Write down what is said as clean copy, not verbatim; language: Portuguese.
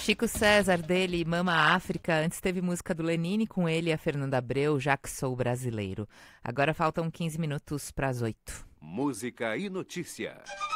Chico César, dele, Mama África. Antes teve música do Lenine com ele e a Fernanda Abreu, Já Que Sou Brasileiro. Agora faltam 15 minutos para as 8. Música e notícia.